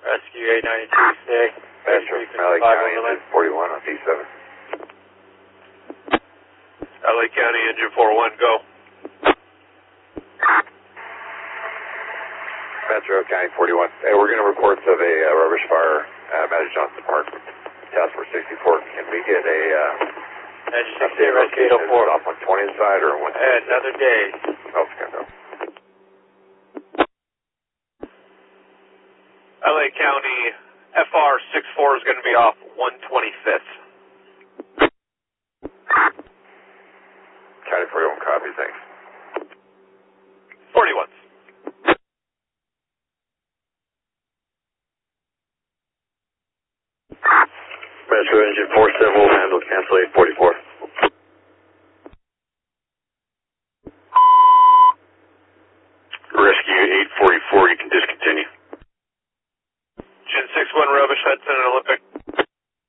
Rescue 892, stay. Metro, LA County, engine 41 on D7. LA County, engine 41, go. Metro County 41. Hey, we're going to report of a rubbish fire at Magic Johnson Park. Task Force 64. Can we get a Magic 68, Rescue 804. Off 120 side or 120? Another day. Oh, it's going to go. LA County, FR 64 is going to be off 125th. County 41, copy, thanks. 41. Metro engine 47 will handle cancel 844. Rescue 844, you can discontinue. Gen 61 rubbish, Hudson and Olympic.